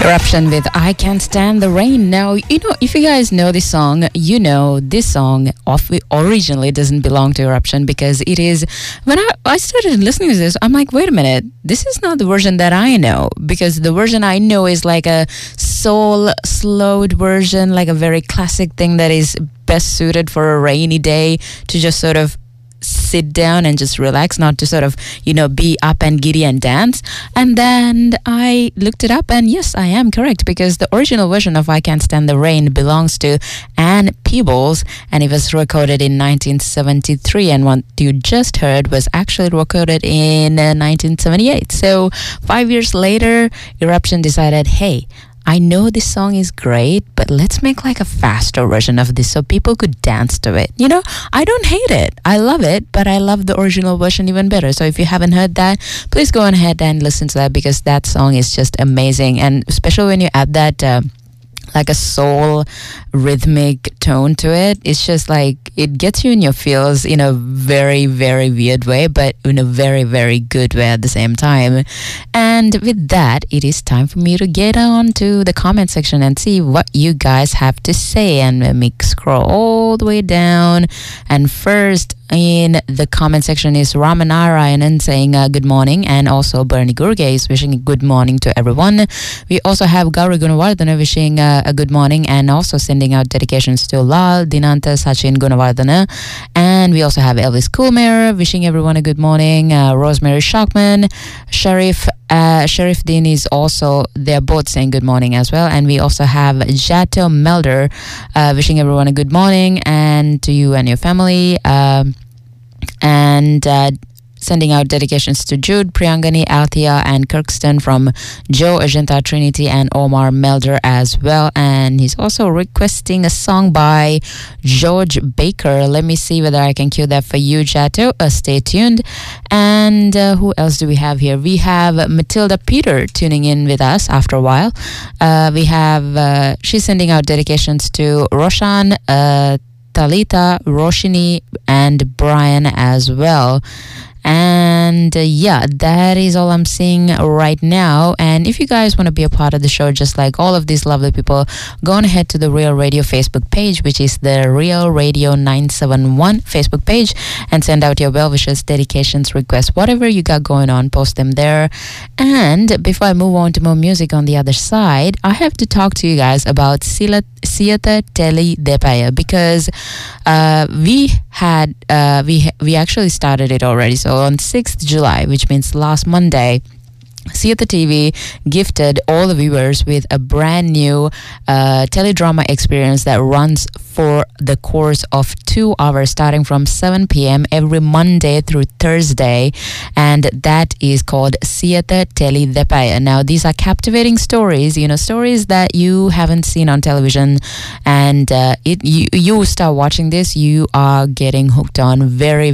Eruption with I Can't Stand the Rain. Now, if you guys know this song, this song originally doesn't belong to Eruption because it is, when I started listening to this, I'm like, wait a minute, this is not the version that I know, because the version I know is like a soul slowed version, like a very classic thing that is best suited for a rainy day to just sort of sit down and just relax, not to sort of, be up and giddy and dance. And then I looked it up, and yes, I am correct, because the original version of I Can't Stand the Rain belongs to Ann Peebles, and it was recorded in 1973, and what you just heard was actually recorded in 1978. So 5 years later, Eruption decided, hey, I know this song is great, but let's make like a faster version of this so people could dance to it. I don't hate it. I love it, but I love the original version even better. So if you haven't heard that, please go on ahead and listen to that, because that song is just amazing. And especially when you add that like a soul rhythmic tone to it, it's just like, it gets you in your feels in a very, very weird way, but in a very, very good way at the same time. And with that, it is time for me to get on to the comment section and see what you guys have to say. And let me scroll all the way down. And first in the comment section is Ramanarayanan saying good morning, and also Bernie Gurge is wishing a good morning to everyone. We also have Gauri Gunawardana wishing a good morning, and also sending out dedications to Lal, Dinanta, Sachin Gunawardana. And we also have Elvis Coolmare wishing everyone a good morning. Rosemary Shockman, Sharif Dean is also, they're both saying good morning as well. And we also have Jato Melder wishing everyone a good morning, and to you and your family. And sending out dedications to Jude, Priyangani, Althea, and Kirkston from Joe, Ajanta Trinity, and Omar Melder as well. And he's also requesting a song by George Baker. Let me see whether I can cue that for you, Jato. Stay tuned. And who else do we have here? We have Matilda Peter tuning in with us after a while. We have, she's sending out dedications to Roshan, Talita, Roshini, and Brian as well. And that is all I'm seeing right now. And if you guys want to be a part of the show, just like all of these lovely people, go on ahead to the Real Radio Facebook page, which is the Real Radio 971 Facebook page, and send out your well wishes, dedications, requests, whatever you got going on, post them there. And before I move on to more music on the other side, I have to talk to you guys about Siyata Teli Depaya, because we actually started it already. So on 6th July, which means last Monday, Siyata TV gifted all the viewers with a brand new teledrama experience that runs for the course of 2 hours, starting from 7 p.m. every Monday through Thursday. And that is called Siyata Teli Depaya. Now, these are captivating stories, stories that you haven't seen on television. And you start watching this, you are getting hooked on very,